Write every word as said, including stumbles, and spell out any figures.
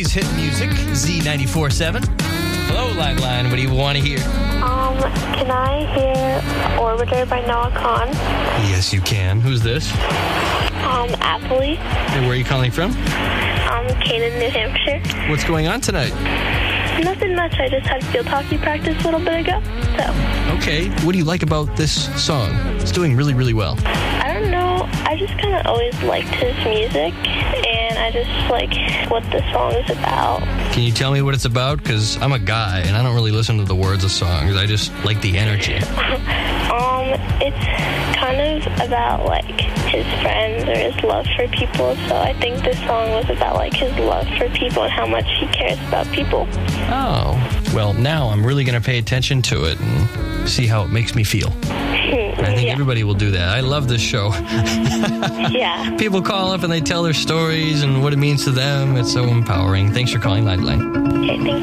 always hit music. Z ninety-four point seven. Hello, Landline. What do you want to hear? Um, can I hear Orbiter by Noah Kahn? Yes, you can. Who's this? Um, Appley. And where are you calling from? Um, Canaan, New Hampshire. What's going on tonight? Nothing much. I just had field hockey practice a little bit ago, so. Okay. What do you like about this song? It's doing really, really well. I don't know. I just kind of always liked his music, and I just like what the song is about. Can you tell me what it's about? Because I'm a guy, and I don't really listen to the words of songs. I just like the energy. um, it's kind of about, like, his friends or his love for people, so I think this song was about, like, his love for people and how much he cares about people. Oh. Well, now I'm really going to pay attention to it and see how it makes me feel. I think yeah. everybody will do that. I love this show. Yeah. People call up and they tell their stories and what it means to them. It's so empowering. Thanks for calling, Landline. Okay, thank you.